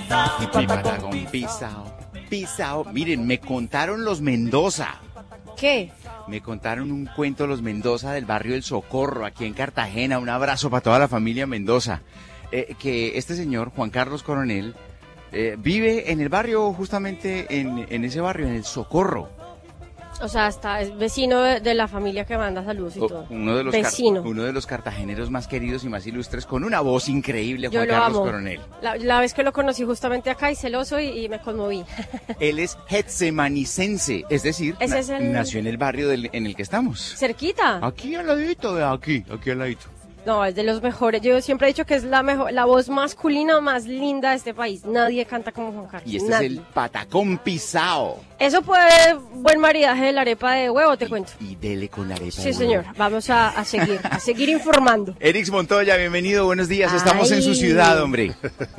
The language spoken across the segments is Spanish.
Mi patacón pisao. Miren, me contaron los Mendoza. ¿Qué? Me contaron un cuento los Mendoza del barrio El Socorro, aquí en Cartagena. Un abrazo para toda la familia Mendoza. Que este señor, Juan Carlos Coronel, vive en el barrio, justamente en ese barrio, en El Socorro. O sea, es vecino de la familia que manda saludos y todo. Uno de los cartageneros más queridos y más ilustres, con una voz increíble, Juan Carlos Coronel. La vez que lo conocí justamente acá, y celoso, y me conmoví. Él es getsemanicense, es decir, nació en el barrio en el que estamos. ¿Cerquita? Aquí al ladito, aquí al ladito. No, es de los mejores. Yo siempre he dicho que es la voz masculina más linda de este país. Nadie canta como Juan Carlos. Y este es el patacón pisao. Eso puede buen maridaje de la arepa de huevo, te cuento. Y dele con la arepa de huevo. Sí, señor. Vamos a seguir informando. Erix Montoya, bienvenido, buenos días. Estamos en su ciudad, hombre.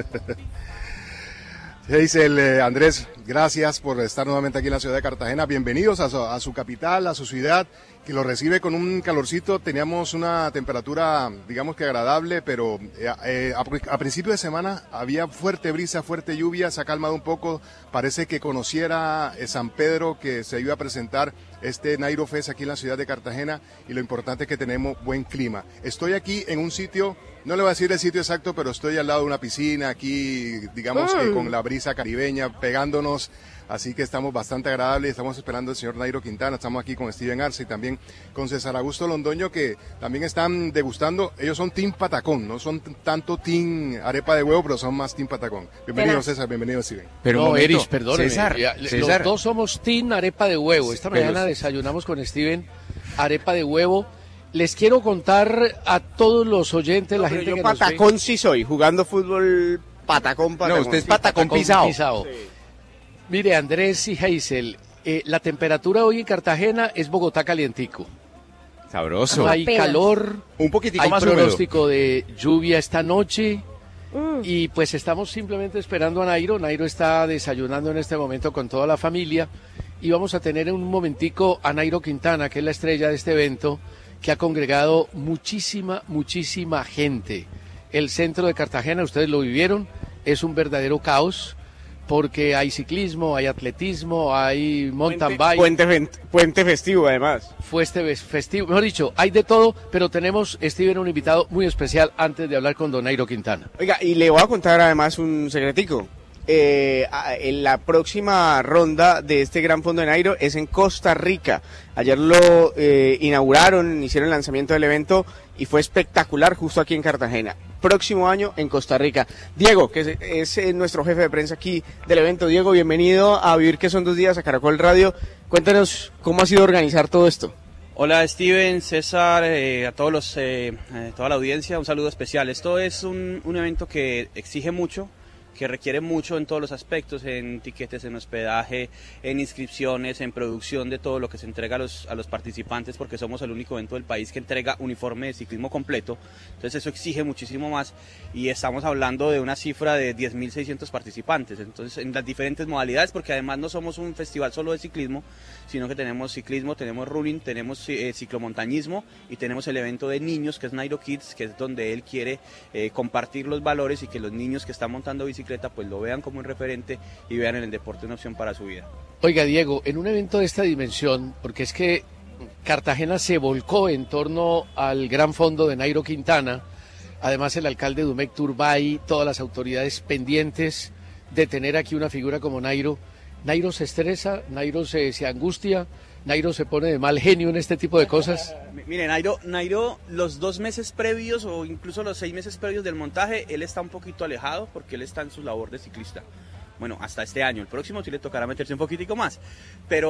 Dice Andrés, gracias por estar nuevamente aquí en la ciudad de Cartagena. Bienvenidos a su capital, a su ciudad, que lo recibe con un calorcito. Teníamos una temperatura, digamos que agradable, pero a principio de semana había fuerte brisa, fuerte lluvia, se ha calmado un poco. Parece que conociera San Pedro que se iba a presentar este Nairo Fest aquí en la ciudad de Cartagena, y lo importante es que tenemos buen clima. Estoy aquí en un sitio, no le voy a decir el sitio exacto, pero estoy al lado de una piscina aquí, digamos que con la brisa caribeña pegándonos, así que estamos bastante agradables. Estamos esperando al señor Nairo Quintana, estamos aquí con Steven Arce y también con César Augusto Londoño, que también están degustando. Ellos son Team Patacón, no son tanto Team Arepa de Huevo, pero son más Team Patacón. Bienvenido César, bienvenido Steven. Pero no, Erich, perdóneme, César. Los dos somos Team Arepa de Huevo. Esta mañana desayunamos con Steven Arepa de Huevo. Les quiero contar a todos los oyentes, la gente que patacón sí soy, jugando fútbol patacón. No, usted es patacón pisao. Sí. Mire, Andrés y Hazel, la temperatura hoy en Cartagena es Bogotá calientico. Sabroso. Hay calor, un poquitico hay más pronóstico de lluvia esta noche. Y pues estamos simplemente esperando a Nairo. Nairo está desayunando en este momento con toda la familia. Y vamos a tener en un momentico a Nairo Quintana, que es la estrella de este evento, que ha congregado muchísima gente. El centro de Cartagena, ustedes lo vivieron, es un verdadero caos, porque hay ciclismo, hay atletismo, hay mountain bike. Puente festivo, además. Festivo, mejor dicho, hay de todo, pero tenemos, Steven, un invitado muy especial antes de hablar con don Nairo Quintana. Oiga, y le voy a contar además un secretico. En la próxima ronda de este Gran Fondo de Nairo es en Costa Rica. Ayer lo inauguraron, hicieron el lanzamiento del evento y fue espectacular justo aquí en Cartagena. Próximo año en Costa Rica. Diego, que es nuestro jefe de prensa aquí del evento. Diego, bienvenido a Vivir que son 2 días a Caracol Radio. Cuéntanos cómo ha sido organizar todo esto. Hola Steven, César, a todos toda la audiencia, un saludo especial. Esto es un evento que exige mucho, que requiere mucho en todos los aspectos, en tiquetes, en hospedaje, en inscripciones, en producción de todo lo que se entrega a los participantes, porque somos el único evento del país que entrega uniforme de ciclismo completo. Entonces eso exige muchísimo más, y estamos hablando de una cifra de 10.600 participantes, entonces en las diferentes modalidades, porque además no somos un festival solo de ciclismo, sino que tenemos ciclismo, tenemos running, tenemos ciclomontañismo, y tenemos el evento de niños, que es Nairo Kids, que es donde él quiere compartir los valores y que los niños que están montando bicicleta pues lo vean como un referente y vean en el deporte una opción para su vida. Oiga, Diego, en un evento de esta dimensión, porque es que Cartagena se volcó en torno al gran fondo de Nairo Quintana, además el alcalde Dumec Turbay, todas las autoridades pendientes de tener aquí una figura como Nairo. Nairo se estresa, Nairo se angustia, Nairo se pone de mal genio en este tipo de cosas. Mire, Nairo, los 2 meses previos o incluso los 6 meses previos del montaje, él está un poquito alejado porque él está en su labor de ciclista. Bueno, hasta este año, el próximo sí le tocará meterse un poquitico más, pero